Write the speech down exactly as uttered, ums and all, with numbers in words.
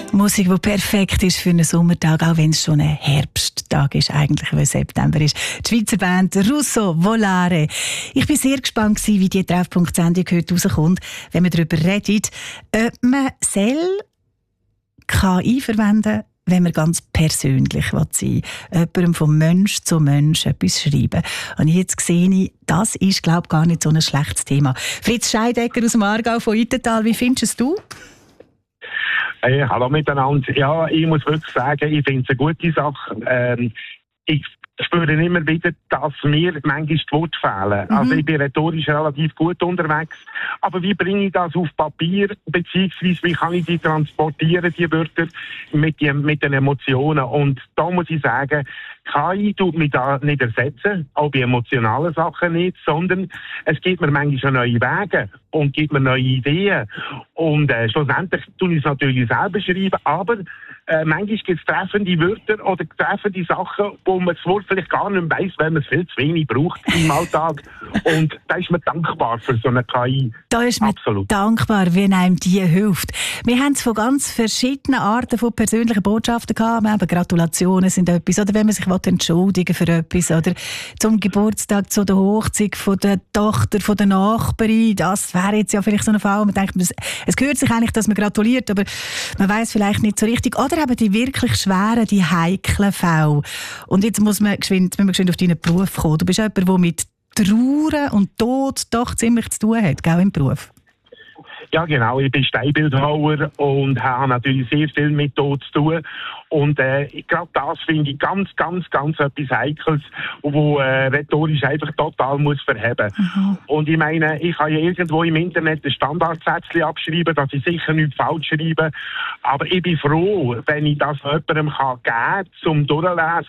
Musik, die perfekt ist für einen Sommertag, auch wenn es schon ein Herbsttag ist, eigentlich, weil September ist. Die Schweizer Band Russo Volare. Ich bin sehr gespannt, wie die Treffpunkt-Sendung heute rauskommt, wenn wir darüber reden, ob man soll K I verwenden, wenn man ganz persönlich sein will. Jemandem von Mensch zu Mensch etwas schreiben. Und jetzt sehe ich, das ist, glaube ich, gar nicht so ein schlechtes Thema. Fritz Scheidegger aus dem Aargau von Ittental, wie findest du? Hey, hallo miteinander. Ja, ich muss wirklich sagen, ich finde es eine gute Sache. Ähm, ich spüre immer wieder, dass mir manchmal die Worte fehlen. Mhm. Also ich bin rhetorisch relativ gut unterwegs. Aber wie bringe ich das auf Papier, beziehungsweise wie kann ich die transportieren, die Wörter, mit, die, mit den Emotionen? Und da muss ich sagen, K I tut mich da nicht ersetzen, auch bei emotionalen Sachen nicht, sondern es gibt mir manchmal neue Wege und gibt mir neue Ideen. Und äh, schlussendlich tue ich es natürlich selber schreiben, aber äh, manchmal gibt es treffende Wörter oder treffende Sachen, wo man das Wort vielleicht gar nicht weiss, weil man es viel zu wenig braucht im Alltag. Und da ist man dankbar für so eine K I. Da ist man Absolut. dankbar, wenn einem die hilft. Wir haben es von ganz verschiedenen Arten von persönlichen Botschaften gehabt. Wir haben Gratulationen sind etwas, oder wenn man sich entschuldigen für etwas, oder zum Geburtstag, zu der Hochzeit von der Tochter, von der Nachbarin. Das wäre jetzt ja vielleicht so ein Fall. Man denkt, es gehört sich eigentlich, dass man gratuliert, aber man weiß vielleicht nicht so richtig. Oder eben die wirklich schweren, die heiklen Fälle. Und jetzt muss man geschwind, wenn man geschwind auf deinen Beruf kommen. Du bist jemand, der mit Trauer und Tod doch ziemlich zu tun hat, gell, im Beruf. Ja, genau. Ich bin Steinbildhauer und habe natürlich sehr viel mit Tod zu tun. Und äh, gerade das finde ich ganz, ganz, ganz etwas Heikles, wo äh, rhetorisch einfach total muss verheben. Mhm. Und ich meine, ich kann ja irgendwo im Internet ein Standardsätzchen abschreiben, dass ich sicher nichts falsch schreibe. Aber ich bin froh, wenn ich das jemandem geben kann, zum Durchlesen.